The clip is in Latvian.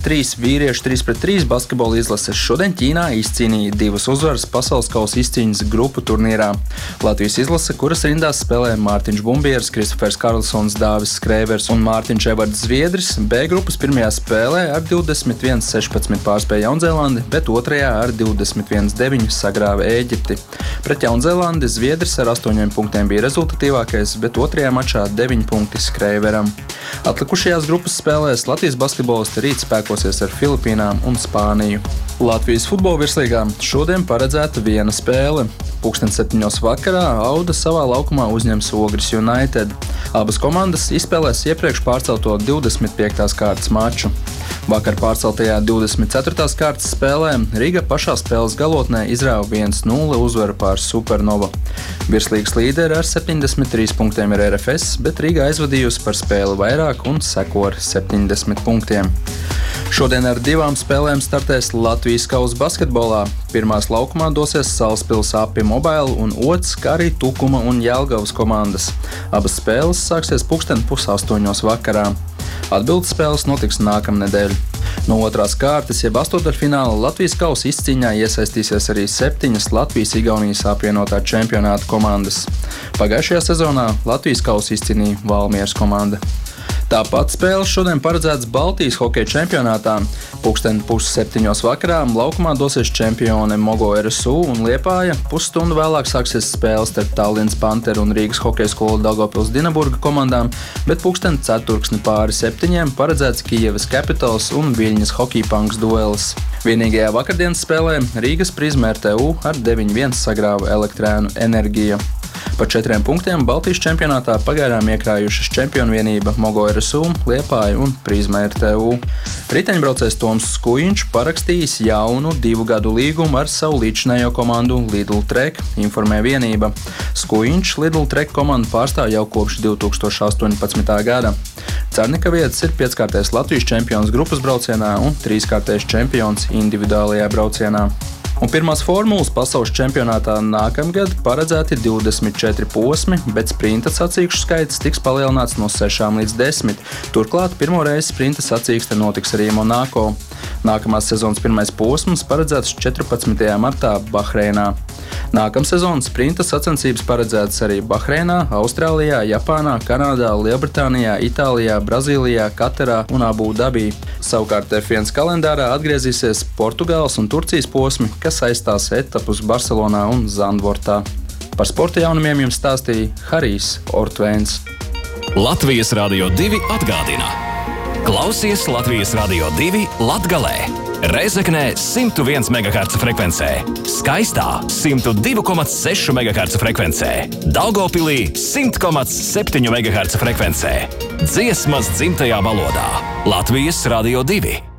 3 vīriešu 3-3 basketbola izlases šodien Ķīnā izcīnīja 2 uzvaras pasaules kausa izcīņas grupu turnīrā. Latvijas izlase, kuras rindās spēlē Mārtiņš Bumbieris, Kristofers Karlsons, Dāvis Skrēvers un Mārtiņš Evards Zviedris, B grupas pirmajā spēlē ar 21-16 pārspēja Jaunzēlandi, bet otrajā ar 21-9 sagrāva Ēģipti. Pret Jaunzēlandi Zviedris ar 8 punktiem bija rezultatīvākais, bet otrajā mačā 9 punkti Skrēveram. Atlikušajās grupas spēlēs Latvijas basketbolisti rīt spēkosies ar Filipīnām un Spāniju. Latvijas futbola virslīgā šodien paredzēta viena spēle. 7:00 vakarā Auda savā laukumā uzņems Ogres United. Abas komandas izspēlēs iepriekš pārcelto 25. kārtas maču. Vakar pārceltajā 24. kārtas spēlē Riga pašā spēles galotnē izrāva 1-0 uzvaru pār Supernova. Virslīgas līderi ar 73 punktiem ir RFS, bet Riga aizvadījusi par spēli vairāk un seko ar 70 punktiem. Šodien ar 2 spēlēm startēs Latvijas kausa basketbolā. Pirmās laukumā dosies Salaspils API Mobile un otrs, kā arī Tukuma un Jelgavas komandas. Abas spēles sāksies 7:30 vakarā. Atbildes spēles notiks nākamnedēļ. No otrās kārtas, jeb astodaļfināla Latvijas kausa izcīņā iesaistīsies arī 7 Latvijas-Igaunijas apvienotā čempionāta komandas. Pagājušajā sezonā Latvijas kausa izcīnīja Valmieras komanda. Tāpat spēles šodien paredzētas Baltijas hokeja čempionātā. 6:30 vakarā laukumā dosies čempioni Mogo RSU un Liepāja. Pusstundu vēlāk sāksies spēles starp Tallinas Panteru un Rīgas hokeja skolu Daugavpils Dinaburga komandām, bet 6:45 paredzēts Kijevas Capitals un Viļņas Hockey Punks duelis. Vienīgajā vakardienas spēlē Rīgas Prizma RTU ar 9-1 sagrāva Elektrēnu Enerģija. Par 4 punktiem Baltijas čempionātā pagaidām iekrājušas čempionu vienība Mogo RSU, Liepāja un Prizma RTU. Riteņbraucējs Toms Skujiņš parakstījis jaunu 2 gadu līgumu ar savu līdzinējo komandu Lidl Trek, informē vienība. Skujiņš Lidl Trek komandu pārstāv jau kopš 2018. gada. Cernika vietas ir 5-kārtais Latvijas čempions grupas braucienā un 3-kārtais čempions individuālajā braucienā. Un pirmās formulas pasaules čempionātā nākamgad paredzēti 24 posmi, bet sprinta sacīkšu skaits tiks palielināts no 6 līdz 10. Turklāt pirmo reizi sprinta sacīkste notiks arī Monako. Nākamās sezonas pirmais posms paredzēts 14. martā Bahreinā. Nākamsezonas sprinta sacensības paredzētas arī Bahreinā, Austrālijā, Japānā, Kanādā, Lielbritānijā, Itālijā, Brazīlijā, Katarā un Abu Dabī. Savukārt F1 kalendārā atgriezīsies Portugāles un Turcijas posmi, kas aizstās etapus Barcelonā un Zandvortā. Par sporta jaunumiem jums stāstīja Harijs Ortvēns. Latvijas Radio 2 atgādina. Klausies Latvijas Radio 2 Latgalē. Rezeknē 101 MHz frekvencē, Skaistā 102,6 MHz frekvencē, Daugavpilī 100,7 MHz frekvencē. Dziesmas dzimtajā valodā. Latvijas Radio 2.